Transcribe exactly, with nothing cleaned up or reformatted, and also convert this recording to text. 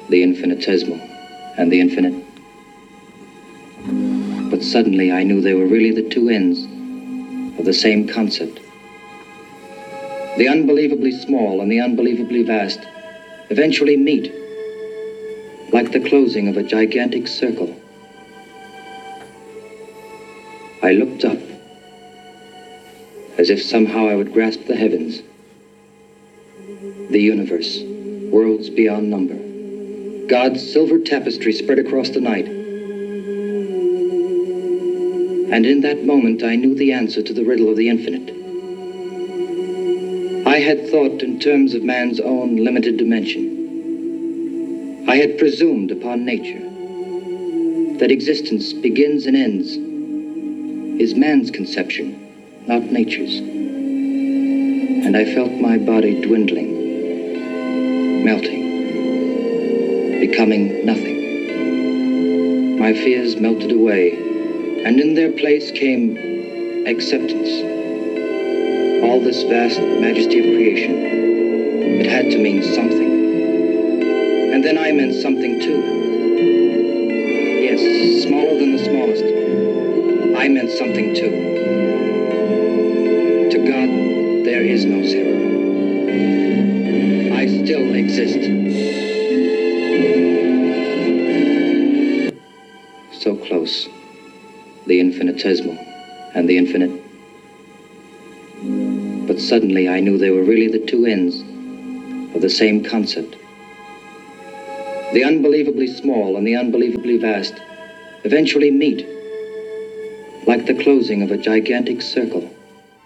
the infinitesimal and the infinite. But suddenly I knew they were really the two ends of the same concept. The unbelievably small and the unbelievably vast eventually meet, like the closing of a gigantic circle. I looked up, as if somehow I would grasp the heavens, the universe, worlds beyond number, God's silver tapestry spread across the night. And in that moment, I knew the answer to the riddle of the infinite. I had thought in terms of man's own limited dimension. I had presumed upon nature that existence begins and ends is man's conception, not nature's. And I felt my body dwindling, melting, becoming nothing. My fears melted away, and in their place came acceptance. All this vast majesty of creation, it had to mean something. And then I meant something too. Yes, smaller than the smallest. I meant something too. To God, there is no zero. I still exist. So close, the infinitesimal and the infinite. But suddenly I knew they were really the two ends of the same concept. The unbelievably small and the unbelievably vast eventually meet, like the closing of a gigantic circle.